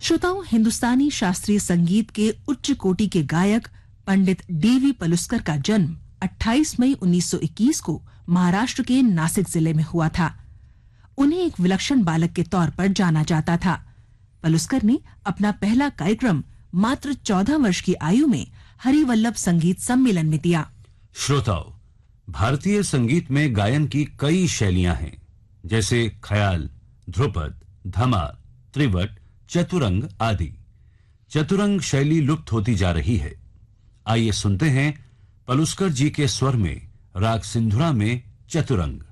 श्रोताओं, हिंदुस्तानी शास्त्रीय संगीत के उच्च कोटि के गायक पंडित डीवी पलुस्कर का जन्म 28 मई 1921 को महाराष्ट्र के नासिक जिले में हुआ था। उन्हें एक विलक्षण बालक के तौर पर जाना जाता था। पलुस्कर ने अपना पहला कार्यक्रम मात्र 14 वर्ष की आयु में हरिवल्लभ संगीत सम्मेलन में दिया। श्रोताओ, भारतीय संगीत में गायन की कई शैलियां हैं, जैसे ख्याल, ध्रुपद, धमार, त्रिवट, चतुरंग आदि। चतुरंग शैली लुप्त होती जा रही है। आइए सुनते हैं पलुस्कर जी के स्वर में राग सिंधुरा में चतुरंग।